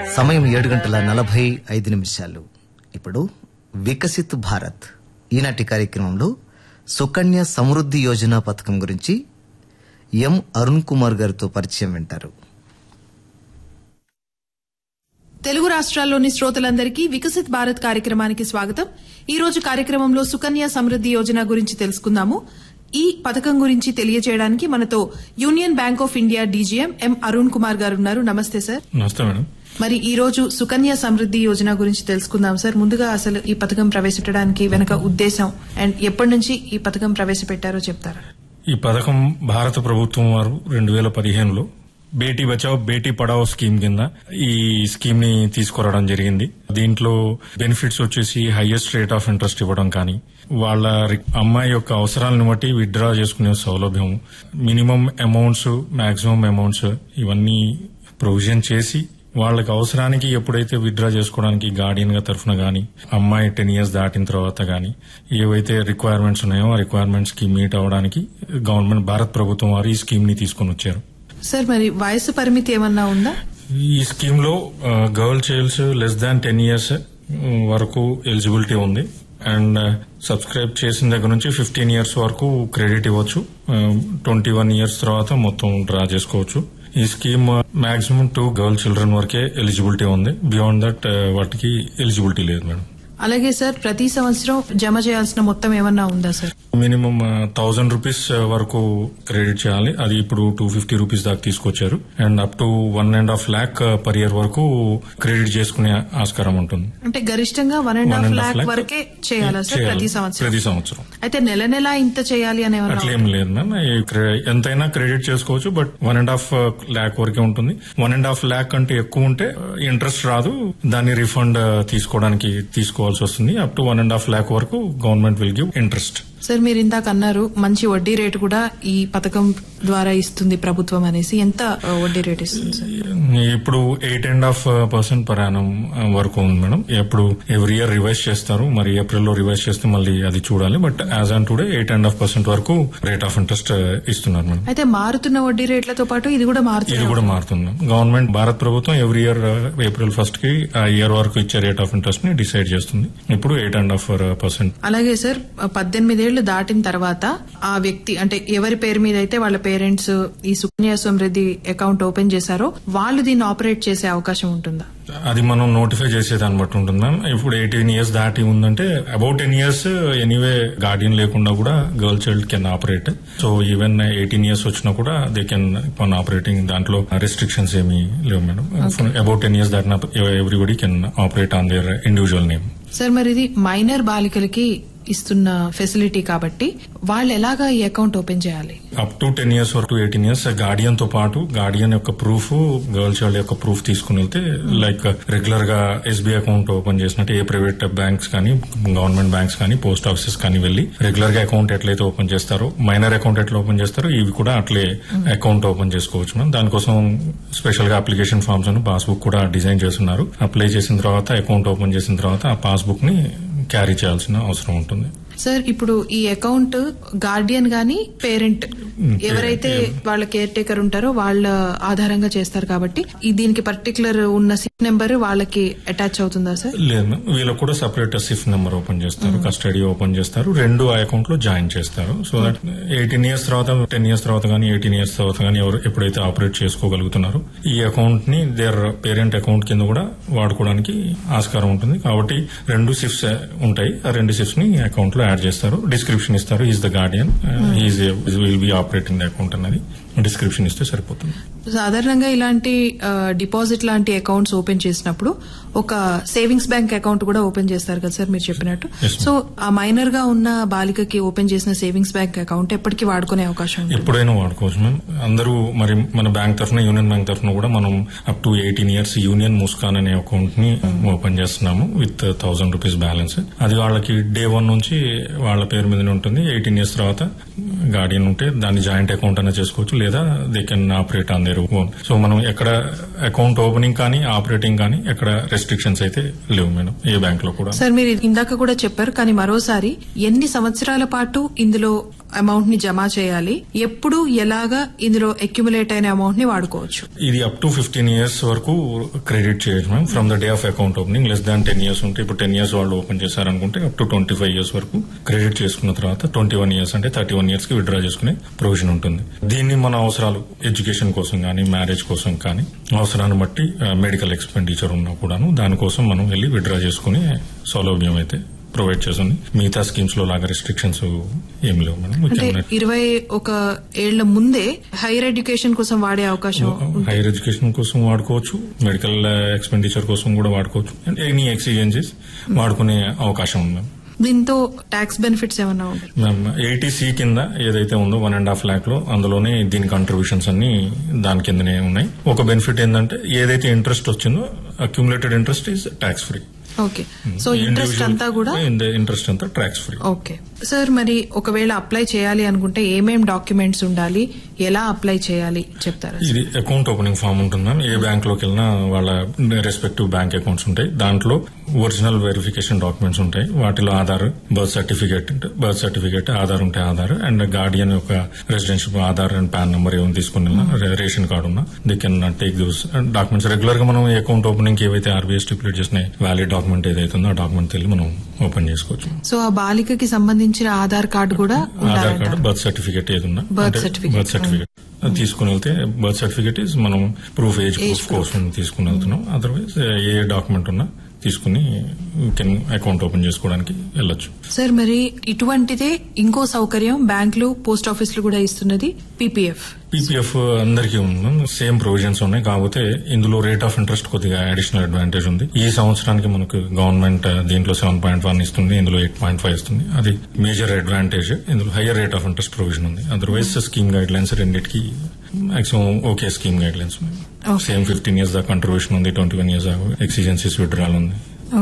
సమయం 7:45. ఇప్పుడు వికసిత్ భారత్ ఈనాటి కార్యక్రమంలో సుకన్య సమృద్ధి యోజన పథకం గురించి ఎం అరుణ్ కుమార్ గారితో పరిచయం వింటారు. తెలుగు రాష్ట్రాల్లోని శ్రోతలందరికీ వికసిత్ భారత్ కార్యక్రమానికి స్వాగతం. ఈ రోజు కార్యక్రమంలో సుకన్య సమృద్ధి యోజన గురించి తెలుసుకుందాము. ఈ పథకం గురించి తెలియజేయడానికి మనతో union bank of India DGM ఎం అరుణ్ కుమార్ గారు ఉన్నారు. నమస్తే సార్. నమస్తే మేడం. మరి ఈ రోజు సుకన్య సమృద్ధి యోజన గురించి తెలుసుకుందాం సార్. ముందుగా అసలు ఈ పథకం ప్రవేశపెట్టడానికి వెనక ఉద్దేశం అండ్ ఎప్పటి నుంచి ఈ పథకం ప్రవేశపెట్టారో చెప్తారా? ఈ పథకం భారత ప్రభుత్వం వారు 2015లో బేటీ బచావ్ బేటీ పడావ్ స్కీమ్ కింద ఈ స్కీమ్ ని తీసుకురావడం జరిగింది. దీంట్లో బెనిఫిట్స్ వచ్చేసి హైయెస్ట్ రేట్ ఆఫ్ ఇంట్రెస్ట్ ఇవ్వడం కానీ, వాళ్ళ అమ్మాయి యొక్క అవసరాలను బట్టి విత్డ్రా చేసుకునే సౌలభ్యం, మినిమం అమౌంట్స్, మాక్సిమం అమౌంట్స్ ఇవన్నీ ప్రొవిజన్ చేసి వాళ్ళకి అవసరానికి ఎప్పుడైతే విత్డ్రా చేసుకోవడానికి గార్డియన్ గా తరఫున గానీ, అమ్మాయి 10 years దాటిన తర్వాత గానీ ఏవైతే రిక్వైర్మెంట్స్ ఉన్నాయో ఆ రిక్వైర్మెంట్స్ కి మీట్ అవడానికి గవర్నమెంట్ భారత ప్రభుత్వం వారు ఈ స్కీమ్ ని తీసుకుని వచ్చారు. సార్, మరి వయసు పరిమితి ఏమన్నా ఉందా? ఈ స్కీమ్ లో girl child's less than 10 years వరకు ఎలిజిబిలిటీ ఉంది. అండ్ సబ్స్క్రైబ్ చేసిన దగ్గర నుంచి 15 years వరకు క్రెడిట్ ఇవ్వచ్చు. 21 years తర్వాత మొత్తం డ్రా చేసుకోవచ్చు. ఈ స్కీమ్ మాక్సిమం 2 girl children వరకే ఎలిజిబిలిటీ ఉంది. బియాండ్ దట్ వాటికి ఎలిజిబిలిటీ లేదు మేడం. అలాగే సార్, ప్రతి సంవత్సరం జమ చేయాల్సిన మొత్తం ఏమన్నా ఉందా సార్? మినిమం 1000 rupees వరకు క్రెడిట్ చేయాలి. అది ఇప్పుడు 250 rupees దాకా తీసుకొచ్చారు. And up to 1.5 lakh per year వరకు క్రెడిట్ చేసుకునే ఆస్కారం ఉంటుంది. అంటే గరిష్టంగా 1.5 lakh వరకే చేయాలా సార్ ప్రతి సంవత్సరం? అయితే నెల నెల ఇంత చేయాలి అనే అట్లేం లేదు మ్యామ్. ఎంతైనా క్రెడిట్ చేసుకోవచ్చు. బట్ 1.5 lakh వరకే ఉంటుంది. 1.5 lakh కంటే ఎక్కువ ఉంటే ఇంట్రెస్ట్ రాదు. దాన్ని రిఫండ్ తీసుకోవాల్సి వస్తుంది. అప్ టు 1.5 lakh వరకు government will give interest. Sir, మీరు ఇందాక అన్నారు మంచి వడ్డీ రేటు కూడా ఈ పథకం ద్వారా ఇస్తుంది ప్రభుత్వం అనేసి. ఎంత వడ్డీ రేట్ ఇస్తుంది సార్? ఇప్పుడు 8.5% per annum వరకు ఉంది మేడం. ఎప్పుడు ఎవ్రీ ఇయర్ రివైజ్ చేస్తారు. మరి ఏప్రిల్లో రివైజ్ చేస్తే మళ్ళీ అది చూడాలి. బట్ యాజ్ ఆన్ టుడే 8.5% వరకు రేట్ ఆఫ్ ఇంట్రెస్ట్ ఇస్తున్నారు మేడం. అయితే మారుతున్న వడ్డీ రేట్లతో పాటు ఇది కూడా మారుతుంది. గవర్నమెంట్ భారత ప్రభుత్వం ఎవ్రీ ఇయర్ April 1st కి ఆ ఇయర్ వరకు ఇచ్చే రేట్ ఆఫ్ ఇంట్రెస్ట్ ని డిసైడ్ చేస్తుంది. ఇప్పుడు 8.5%. అలాగే సార్, 18 ఏళ్లు దాటిన తర్వాత ఆ వ్యక్తి, అంటే ఎవరి పేరు మీద అయితే వాళ్ళ పేరెంట్స్ ఈ సుకన్య సమృద్ధి అకౌంట్ ఓపెన్ చేశారో వాళ్ళు దీన్ని ఆపరేట్ చేసే అవకాశం ఉంటుందా? అది మనం నోటిఫై చేసేదాన్ని బట్టి ఉంటుంది మ్యామ్. ఇప్పుడు 18 years దాటి ఉందంటే అబౌట్ 10 years ఎనీవే గార్డియన్ లేకుండా కూడా girl child can operate. So even 18 years వచ్చినా కూడా దే కెన్ పన్ ఆపరేటింగ్. దాంట్లో రెస్ట్రిక్షన్స్ ఏమీ లేవు మేడం. అబౌట్ 10 years దాటిన everybody can operate on their individual name. Sir, మరి ఇది మైనర్ బాలికలకి ఇస్తున్న ఫెసిలిటీ కాబట్టి వాళ్ళు ఎలాగా ఈ అకౌంట్ ఓపెన్ చేయాలి? అప్ టు 10 years వరకు 18 years గార్డియన్ తో పాటు గార్డియన్ యొక్క ప్రూఫ్, గర్ల్ చైల్డ్ యొక్క ప్రూఫ్ తీసుకుని వెళ్తే, లైక్ రెగ్యులర్ గా SBI అకౌంట్ ఓపెన్ చేసినట్టు ఏ ప్రైవేట్ బ్యాంక్స్ కానీ, గవర్నమెంట్ బ్యాంక్స్ కానీ, పోస్ట్ ఆఫీసెస్ కానీ వెళ్లి రెగ్యులర్ గా అకౌంట్ ఎట్లయితే ఓపెన్ చేస్తారో, మైనర్ అకౌంట్ ఎట్లా ఓపెన్ చేస్తారో ఇవి కూడా అట్లే అకౌంట్ ఓపెన్ చేసుకోవచ్చు మనం. దానికోసం స్పెషల్ గా అప్లికేషన్ ఫామ్స్ అని పాస్బుక్ కూడా డిజైన్ చేస్తున్నారు. అప్లై చేసిన తర్వాత, అకౌంట్ ఓపెన్ చేసిన తర్వాత ఆ పాస్బుక్ ని క్యారీ చేయాల్సిన అవసరం ఉంటుంది. సార్, ఇప్పుడు ఈ అకౌంట్ గార్డియన్ గాని పేరెంట్ ఎవరైతే వాళ్ళ కేర్ టేకర్ ఉంటారో వాళ్ళ ఆధారంగా చేస్తారు కాబట్టి దీనికి పర్టికులర్ ఉన్న సిఫ్ నెంబర్ వాళ్ళకి అటాచ్ అవుతుందా సార్? లేదు, వీళ్ళకి కూడా సెపరేట్ సిఫ్ నెంబర్ ఓపెన్ చేస్తారు, కస్టడీ ఓపెన్ చేస్తారు, రెండు ఆ అకౌంట్ లో జాయిన్ చేస్తారు. సో దట్ 18 years తర్వాత, 10 years తర్వాత కానీ, 18 years తర్వాత కానీ ఎవరు ఎప్పుడైతే ఆపరేట్ చేసుకోగలుగుతున్నారో ఈ అకౌంట్ ని దేర్ పేరెంట్ అకౌంట్ కింద కూడా వాడుకోవడానికి ఆస్కారం ఉంటుంది. కాబట్టి 2 సిఫ్స్ ఉంటాయి. ఆ 2 సిఫ్స్ ని అకౌంట్ లో యాడ్ చేస్తారు. డిస్క్రిప్షన్ ఇస్తారు, is the Guardian, will be operating the account అనేది డిస్క్రిప్షన్ ఇస్తే సరిపోతుంది. సాధారణంగా ఇలాంటి డిపాజిట్ లాంటి అకౌంట్స్ ఓపెన్ చేసినప్పుడు ఒక సేవింగ్స్ బ్యాంక్ అకౌంట్ కూడా ఓపెన్ చేస్తారు కదా సార్ మీరు చెప్పినట్టు. సో ఆ మైనర్ గా ఉన్న బాలికకి ఓపెన్ చేసిన సేవింగ్స్ బ్యాంక్ అకౌంట్ ఎప్పటికీ వాడుకునే అవకాశం ఉంది? ఎప్పుడైనా వాడుకోవచ్చు మ్యామ్. అందరూ మరి మన బ్యాంక్ తరఫున, యూనియన్ బ్యాంక్ తరఫున కూడా మనం up to 18 years union Muskan అనే అకౌంట్ ని ఓపెన్ చేస్తున్నాము విత్ 1000 rupees బ్యాలెన్స్. అది వాళ్ళకి day 1 నుంచి వాళ్ళ పేరు మీద ఉంటుంది. 18 years తర్వాత గార్డియన్ ఉంటే దాన్ని జాయింట్ అకౌంట్ అనే చేసుకోవచ్చు, లేదా they can operate on their own. So మనం ఎక్కడ అకౌంట్ ఓపెనింగ్ కానీ ఆపరేటింగ్ కానీ ఎక్కడ రెస్ట్రిక్షన్స్ అయితే లేవు మేడం ఏ బ్యాంక్ లో కూడా. సార్ మీరు ఇందాక కూడా చెప్పారు, కానీ మరోసారి ఎన్ని సంవత్సరాల పాటు ఇందులో అమౌంట్ ని జమ చేయాలి, ఎప్పుడు ఎలాగా ఇందులో అక్యుములేట్ అయిన అమౌంట్ ని వాడుకోవచ్చు? ఇది అప్ టు 15 years వరకు క్రెడిట్ చేయొచ్చు ma'am from the day of account opening. Less than 10 years ఉంటే, ఇప్పుడు 10 years వాళ్ళు ఓపెన్ చేశారనుకుంటే అప్ టు 25 years వరకు క్రెడిట్ చేసుకున్న తర్వాత 21 years అంటే 31 years కి విత్డ్రా చేసుకునే ప్రొవిజన్ ఉంటుంది. దీన్ని మన అవసరాలు ఎడ్యుకేషన్ కోసం కానీ మ్యారేజ్ కోసం కానీ అవసరాన్ని బట్టి మెడికల్ ఎక్స్పెండిచర్ ఉన్నా కూడాను దానికోసం మనం వెళ్లి విత్డ్రా చేసుకునే సౌలభ్యం అయితే ప్రొవైడ్ చేస్తుంది. మిగతా స్కీమ్స్ లో లాగా రెస్ట్రిక్షన్స్ ఏం లేవు మేడం. 21 ఏళ్ల ముందే హైయర్ ఎడ్యుకేషన్ కోసం వాడే అవకాశం, హైయర్ ఎడ్యుకేషన్ కోసం వాడుకోవచ్చు, మెడికల్ ఎక్స్పెండిచర్ కోసం కూడా వాడుకోవచ్చు, అండ్ ఎనీ ఎక్స్చేంజెస్ వాడుకునే అవకాశం ఉంది. దీంతో ట్యాక్స్ బెనిఫిట్స్ ఏమన్నా ఉంటాయి? 80C కింద ఏదైతే ఉందో 1.5 lakh లో అందులోనే దీని కంట్రిబ్యూషన్స్ అన్ని దాని కిందనే ఉన్నాయి. ఒక బెనిఫిట్ ఏంటంటే ఏదైతే ఇంట్రెస్ట్ వచ్చిందో accumulated interest is tax free. Okay, so interest అంతా కూడా ఇంట్రెస్ట్ అంతా ట్యాక్స్ ఫ్రీ. ఓకే సార్, మరి ఒకవేళ అప్లై చేయాలి అనుకుంటే ఏమేం డాక్యుమెంట్స్ ఉండాలి, ఎలా అప్లై చేయాలి చెప్తారా? ఇది అకౌంట్ ఓపెనింగ్ ఫామ్ ఉంటుంది మ్యామ్. ఏ బ్యాంక్ లోకి వెళ్ళినా వాళ్ళ రెస్పెక్టివ్ బ్యాంక్ అకౌంట్స్ ఉంటాయి. దాంట్లో ఒరిజినల్ వెరిఫికేషన్ డాక్యుమెంట్స్ ఉంటాయి. వాటిలో ఆధార్, బర్త్ సర్టిఫికేట్ ఆధార్ ఉంటే ఆధార్, అండ్ గార్డియన్ యొక్క residential Aadhaar and pan number ఏమైనా తీసుకుని రేషన్ కార్డు ఉన్నా they can take those documents. Regular గా మనం అకౌంట్ ఓపెనింగ్ ఏవైతే ఆర్బీఐ స్టిపులేట్ చేసిన వ్యాలిడ్ డాక్యుమెంట్ ఏదైతే ఉందో ఆ డాక్యుమెంట్ వెళ్ళి మనం ఓపెన్ చేసుకోవచ్చు. సో ఆ బాలికకి సంబంధించిన ఆధార్ కార్డు కూడా, ఆధార్ కార్డు, బర్త్ సర్టిఫికేట్ ఏదున్నా, బర్త్ సర్టిఫికేట్ తీసుకుని వెళ్తే బర్త్ సర్టిఫికేట్ ఈజ్ మనం ఏజ్ ప్రూఫ్ కోసం తీసుకుని వెళ్తున్నాం. అదర్వైజ్ ఏ డాక్యుమెంట్ ఉన్నా తీసుకుని అకౌంట్ ఓపెన్ చేసుకోవడానికి వెళ్ళొచ్చు. సార్ మరి ఇటువంటిదే ఇంకో సౌకర్యం బ్యాంకులు, పోస్ట్ ఆఫీసులు కూడా ఇస్తున్నది పీపీఎఫ్. అందరికీ ఉంది, సేమ్ ప్రొవిజన్స్ ఉన్నాయి. కాకపోతే ఇందులో రేట్ ఆఫ్ ఇంట్రెస్ట్ కొద్దిగా అడిషనల్ అడ్వాంటేజ్ ఉంది. ఈ సంవత్సరానికి మనకు గవర్నమెంట్ దీంట్లో 7.1 ఇస్తుంది, ఇందులో 8.5 ఇస్తుంది. అది మేజర్ అడ్వాంటేజ్. ఇందులో hire rate of interest provision ఉంది. అదర్వైజ్ స్కీమ్ గైడ్ లైన్స్ రెండింటికి maximum okay scheme guide lines. Same 15 years దాకా కంట్రిబ్యూషన్ ఉంది, 21 years దాకా ఎక్సిజెన్సీస్ విత్డ్రాల్ ఉంది.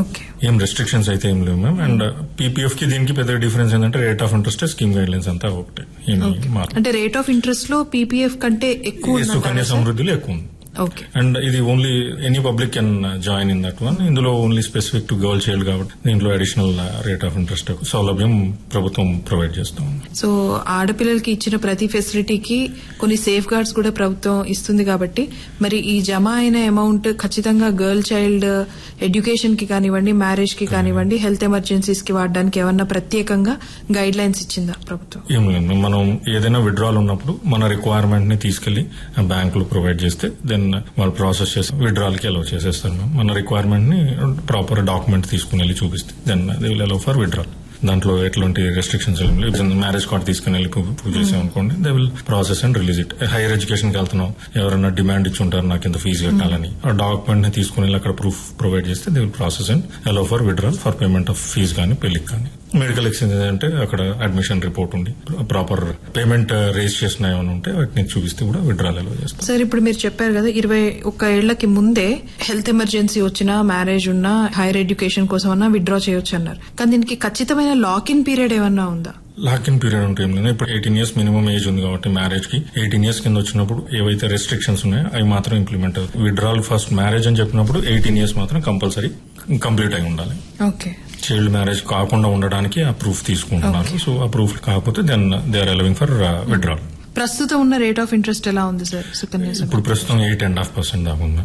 ఏం రెస్ట్రిక్షన్స్ అయితే ఏం లేవు మ్యామ్. అండ్ పీపీఎఫ్ కి దీనికి పెద్ద డిఫరెన్స్ ఏంటంటే rate of interest, scheme guide lines అంతా ఒకటే. అంటే రేట్ ఆఫ్ ఇంట్రెస్ట్ లో పీపీఎఫ్ కంటే ఎక్కువ, సుకన్య సమృద్ధిలో ఎక్కువ ఉంది. అండ్ ఇది only any public can join in that one. ఇందులో only specific to girl child కాబట్టి దీంట్లో అడిషనల్ రేట్ ఆఫ్ ఇంట్రెస్ట్ సౌలభ్యం ప్రభుత్వం ప్రొవైడ్ చేస్తాం. సో ఆడపిల్లలకి ఇచ్చిన ప్రతి ఫెసిలిటీకి కొన్ని సేఫ్ గార్డ్స్ కూడా ప్రభుత్వం ఇస్తుంది కాబట్టి మరి ఈ జమ అయిన అమౌంట్ ఖచ్చితంగా గర్ల్ చైల్డ్ ఎడ్యుకేషన్ కి కానివ్వండి, మ్యారేజ్ కి కానివ్వండి, హెల్త్ ఎమర్జెన్సీస్ కి వాడడానికి ఏమన్నా ప్రత్యేకంగా గైడ్ లైన్స్ ఇచ్చిందా ప్రభుత్వం? ఏం లేదు, మనం ఏదైనా విత్డ్రాల్ ఉన్నప్పుడు మన రిక్వైర్మెంట్ ని తీసుకెళ్లి బ్యాంకులు ప్రొవైడ్ చేస్తే దెన్ వాళ్ళు ప్రాసెస్ చేసి విత్డ్రాల్ కి అలౌ చేసేస్తారు. మన రిక్వైర్మెంట్ ని ప్రాపర్ డాక్యుమెంట్ తీసుకుని వెళ్ళి చూపిస్తే then they will allow for withdrawal. దాంట్లో ఎట్లాంటి రెస్ట్రిక్షన్స్ ఏం లేవు. మ్యారేజ్ కార్డ్ తీసుకుని వెళ్ళి ప్రూవ్ చేసామనుకోండి, they will process and release it. Higher education కి వెళ్తున్నాం, ఎవరైనా డిమాండ్ ఇచ్చి ఉంటారు నాకు ఇంత ఫీజు కట్టాలని, ఆ డాక్యుమెంట్ ని తీసుకుని వెళ్ళి అక్కడ ప్రూఫ్ ప్రొవైడ్ చేస్తే they will process and allow for withdrawal for payment of fee కానీ పెళ్లికి కానీ. మెడికల్ ఎక్స్చేంజ్ అంటే అక్కడ అడ్మిషన్ రిపోర్ట్ ఉండి ప్రాపర్ పేమెంట్ రేజ్ చేసిన ఏమైనా ఉంటే వాటిని చూపిస్తే కూడా విత్డ్రాల్ అలౌ చేస్తారు. సార్ ఇప్పుడు మీరు చెప్పారు కదా 21 ఏళ్లకి ముందే హెల్త్ ఎమర్జెన్సీ వచ్చినా, మ్యారేజ్ ఉన్నా, హైయర్ ఎడ్యుకేషన్ కోసం అన్నా విత్డ్రా చేయొచ్చు అన్నారు. కానీ దీనికి ఖచ్చితమైన లాక్ ఇన్ పీరియడ్ ఏమన్నా ఉందా? లాక్ ఇన్ పీరియడ్ ఉంటే ఏం లేదు. ఇప్పుడు 18 years మినిమం ఏజ్ ఉంది కాబట్టి మ్యారేజ్ కి 18 years కింద వచ్చినప్పుడు ఏవైతే రెస్ట్రిక్షన్స్ ఉన్నాయో అవి మాత్రం ఇంప్లిమెంట్ అవుతాయి. విత్డ్రాల్ ఫస్ట్ మ్యారేజ్ అని చెప్పినప్పుడు 18 years మాత్రం కంపల్సరీ కంప్లీట్ అయి ఉండాలి. ఓకే, చైల్డ్ మ్యారేజ్ కాకుండా ఉండడానికి ఆ ప్రూఫ్ తీసుకుంటున్నారు. సో ఆ ప్రూఫ్ కాకపోతే then they are allowing for withdrawal. ప్రస్తుతం ఉన్న రేట్ ఆఫ్ ఇంట్రెస్ట్ ఎలా ఉంది సార్ సుకన్య? ఇప్పుడు ప్రస్తుతం 8.5% దాకా ఉంది.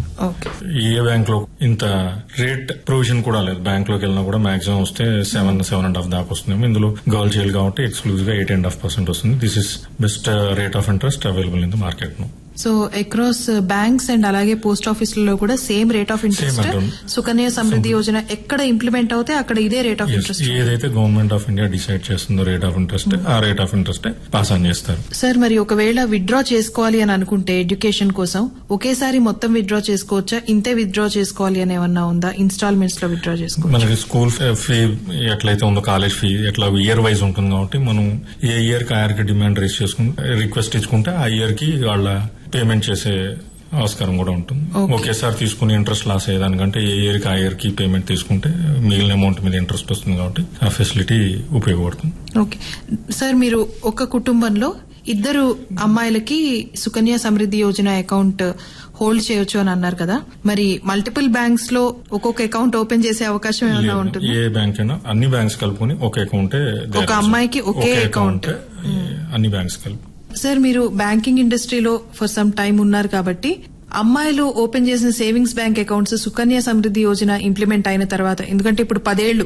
ఏ బ్యాంక్ లో ఇంత రేట్ ప్రొవిజన్ కూడా లేదు. బ్యాంక్ లోకి వెళ్ళినా కూడా మాక్సిమం వస్తే 7.5 దాకా వస్తుంది. ఇందులో గర్ల్ చైల్డ్ కాబట్టి ఎక్స్క్లూజివ్ గా 8.5% వస్తుంది. This is best rate of interest available in the market no. So across banks and అలాగే పోస్ట్ ఆఫీసులలో కూడా same rate of interest Sukanya Samriddhi Yojana ఎక్కడ ఇంప్లిమెంట్ అవుతే అక్కడ ఇదే రేట్ ఆఫ్ ఇంట్రెస్ట్. ఏదైతే గవర్నమెంట్ ఆఫ్ ఇండియా డిసైడ్ చేస్తుందో రేట్ ఆఫ్ ఇంట్రెస్ట్, ఆ rate of interest pass on చేస్తారు. సార్ మరి ఒకవేళ విత్డ్రా చేసుకోవాలి అని అనుకుంటే ఎడ్యుకేషన్ కోసం ఒకేసారి మొత్తం విత్డ్రా చేసుకోవచ్చా? ఇంతే విత్డ్రా చేసుకోవాలి అని ఏమన్నా ఉందా? ఇన్స్టాల్మెంట్స్ లో విత్డ్రా చేసుకోవచ్చు? మనకి స్కూల్ ఫీ ఎట్లయితే ఉందో, కాలేజ్ ఫీ ఎట్లా ఇయర్ వైజ్ ఉంటుంది కాబట్టి మనం ఏ ఇయర్ కి ఆ ఇయర్ కి డిమాండ్ రేస్ చేసుకుంటే, రిక్వెస్ట్ ఇచ్చుకుంటే ఆ ఇయర్ కి వాళ్ళ పేమెంట్ చేసే ఆస్కారం కూడా ఉంటుంది. ఒకేసారి తీసుకుని ఇంట్రెస్ట్ లాస్ అయ్యేదానికంటే ఏ ఇయర్ కి ఆ ఇయర్ కి పేమెంట్ తీసుకుంటే మిగిలిన అమౌంట్ మీద ఇంట్రెస్ట్ వస్తుంది కాబట్టి ఆ ఫెసిలిటీ ఉపయోగపడుతుంది. ఓకే సార్, మీరు ఒక కుటుంబంలో ఇద్దరు అమ్మాయిలకి సుకన్య సమృద్ధి యోజన అకౌంట్ హోల్డ్ చేయొచ్చు అని అన్నారు కదా, మరి మల్టిపుల్ బ్యాంక్స్ లో ఒక్కొక్క అకౌంట్ ఓపెన్ చేసే అవకాశం ఏమైనా ఉంటుంది? ఏ బ్యాంక్ అయినా అన్ని బ్యాంక్స్ కలుపుకొని ఒక అకౌంటే, ఒక అమ్మాయికి ఒకే అకౌంట్ అన్ని బ్యాంక్స్ కలుపు. సార్, మీరు బ్యాంకింగ్ ఇండస్ట్రీలో ఫర్ సమ్ టైం ఉన్నారు కాబట్టి అమ్మాయిలు ఓపెన్ చేసిన savings bank accounts Sukanya Samriddhi Yojana implement అయిన తర్వాత, ఎందుకంటే ఇప్పుడు 10 ఏళ్లు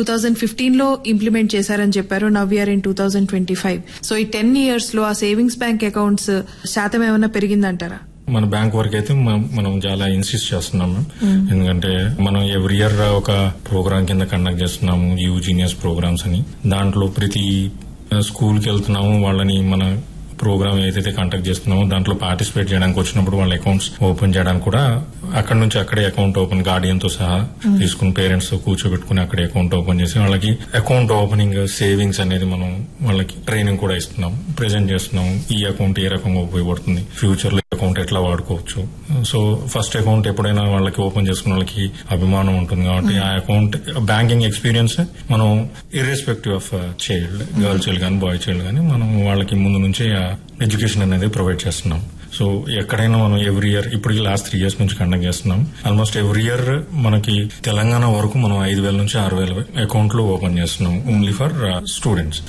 2015 లో ఇంప్లిమెంట్ చేశారని చెప్పారు, నవ్ వీఆర్ ఇన్ 2025. సో ఈ 10 years లో ఆ సేవింగ్స్ బ్యాంక్ అకౌంట్స్ శాతం ఏమైనా పెరిగిందంటారా? మన బ్యాంక్ వరకు అయితే మనం చాలా ఇన్సిస్ట్ చేస్తున్నాం మ్యామ్. ఎందుకంటే మనం ఎవ్రీ ఇయర్ ఒక ప్రోగ్రామ్ కింద కండక్ట్ చేస్తున్నాము, జీనియస్ ప్రోగ్రామ్స్ అని. దాంట్లో ప్రతి స్కూల్ కి వెళ్తున్నాము, వాళ్ళని మన ప్రోగ్రామ్ ఏదైతే కండక్ట్ చేస్తున్నామో దాంట్లో పార్టిసిపేట్ చేయడానికి వచ్చినప్పుడు వాళ్ళ అకౌంట్స్ ఓపెన్ చేయడానికి కూడా అక్కడ నుంచి అక్కడే అకౌంట్ ఓపెన్, గార్డియన్ తో సహా తీసుకుని పేరెంట్స్ తో కూర్చోబెట్టుకుని అక్కడే అకౌంట్ ఓపెన్ చేసి వాళ్ళకి అకౌంట్ ఓపెనింగ్, సేవింగ్స్ అనేది మనం వాళ్ళకి ట్రైనింగ్ కూడా ఇస్తున్నాం, ప్రెజెంట్ చేస్తున్నాం. ఈ అకౌంట్ ఏ రకంగా ఉపయోగపడుతుంది, ఫ్యూచర్ లో అకౌంట్ ఎట్లా వాడుకోవచ్చు. సో ఫస్ట్ అకౌంట్ ఎప్పుడైనా వాళ్ళకి ఓపెన్ చేసుకున్న వాళ్ళకి అభిమానం ఉంటుంది కాబట్టి ఆ అకౌంట్ బ్యాంకింగ్ ఎక్స్పీరియన్స్ మనం irrespective of child, girl child కానీ బాయ్ చైల్డ్ కానీ మనం వాళ్ళకి ముందు నుంచే ఎడ్యుకేషన్ అనేది ప్రొవైడ్ చేస్తున్నాం. సో ఎక్కడైనా మనం ఎవ్రీ ఇయర్, ఇప్పుడు లాస్ట్ 3 years నుంచి కండక్ట్ చేస్తున్నాం. ఆల్మోస్ట్ ఎవ్రీ ఇయర్ మనకి తెలంగాణ వరకు మనం 5,000 నుంచి 6,000 అకౌంట్లు ఓపెన్ చేస్తున్నాం ఓన్లీ ఫర్ స్టూడెంట్స్.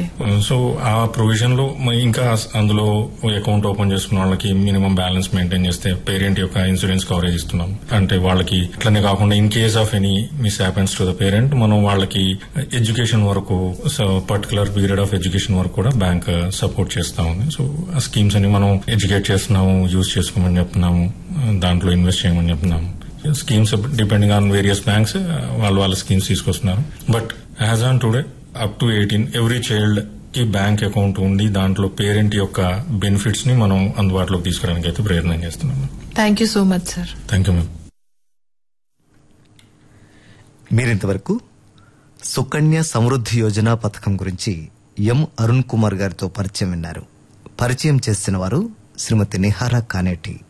సో ఆ ప్రొవిజన్ లో ఇంకా అందులో అకౌంట్ ఓపెన్ చేసుకున్న వాళ్ళకి మినిమం బ్యాలెన్స్ మెయింటైన్ చేస్తే పేరెంట్ యొక్క ఇన్సూరెన్స్ కవరేజ్ ఇస్తున్నాం. అంటే వాళ్ళకి అట్లనే కాకుండా in case of any miss happens to the parent మనం వాళ్ళకి ఎడ్యుకేషన్ వరకు, పర్టికులర్ పీరియడ్ ఆఫ్ ఎడ్యుకేషన్ వరకు కూడా బ్యాంక్ సపోర్ట్ చేస్తా ఉంది. సో ఆ స్కీమ్స్ అని మనం ఎడ్యుకేట్ చేస్తున్నాము, యూజ్ చేసుకోమని చెప్తున్నాము, దాంట్లో ఇన్వెస్ట్ చేయమని చెప్తున్నాము. Schemes depending on various banks వాళ్ళ స్కీమ్స్ తీసుకొస్తున్నారు. But as on today up to 18 every child కి బ్యాంక్ అకౌంట్ ఉండి దాంట్లో పేరెంట్ యొక్క బెనిఫిట్స్ ని మనం అందుబాటులోకి తీసుకురావడానికి అయితే ప్రయత్నం చేస్తున్నాము. Thank you so much sir. Thank you ma'am. మీరింతవరకు సుకన్య సమృద్ధి యోజన పథకం గురించి ఎం అరుణ్ కుమార్ గారితో పరిచయం విన్నారు. పరిచయం చేసిన వారు శ్రీమతి నిహారా కానేటి.